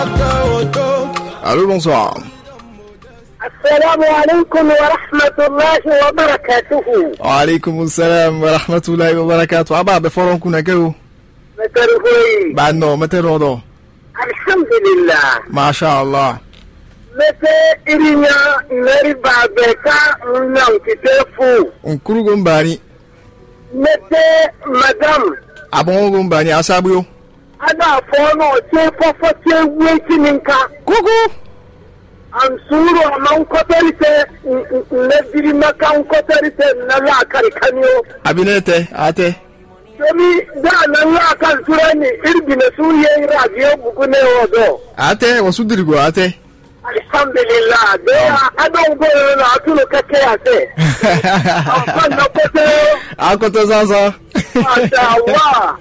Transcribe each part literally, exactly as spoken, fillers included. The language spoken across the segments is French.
Allô, bonsoir. Assalamu alaikum wa rahmatullahi wa barakatuhu. Wa alaikum assalam wa rahmatullahi wa barakatuhu. Aba be foron kuna keu. Meteruhui. Ba no, meterodo. Alhamdulillah. Masha Allah. Mete irinya neri babeka unang kitefu. Unkuru gombani. Mete madam. Abon gombani asabuyo. Ada fono che fofo che weki ninka. Kuku. Ansuru amang kotorite nebiri maka kotorite nala karikanyo. Abinete ate. Semi da nala kan turani irbine suye radio bugune odo. Ate wasudirigo ate. Alhamdulillah. De adon go na tulo kake ate. Afan na kote. Akoto sasa. Mashallah.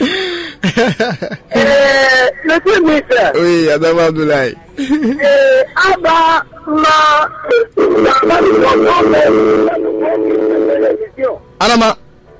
Eh, monsieur Mister. Oui, Adam Abdoulaye. Eh, aba ma ma Anama.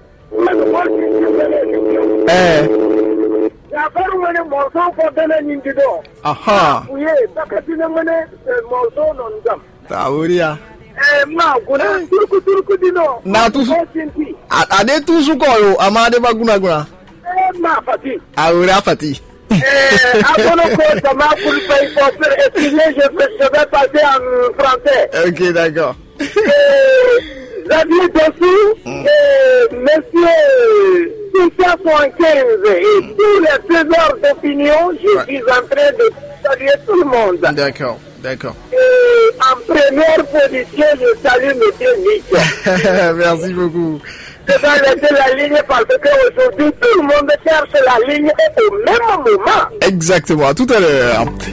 Eh. Ya faru wani morso ko dana nindido. Aha. Uye, takati na wani morso non gam. Tauria. Eh, ma guna turku turku dino. Na tusu. Ade tusu ko yo, amade baguna guna. Eh, ma fati. Aura fati. Eh, abono ko sama pour payer pour faire expliquer, je vais je vais passer en français. Ok, d'accord. Eh, Xavier Dossou, eh, monsieur six cent soixante-quinze et tous les trésors d'opinion, je Ouais. suis en train de saluer tout le monde. D'accord, d'accord. Et en première position, je salue monsieur Nick. Merci beaucoup. Je vais laisser la ligne parce qu'aujourd'hui, tout le monde cherche la ligne au même moment. Exactement, à tout à l'heure.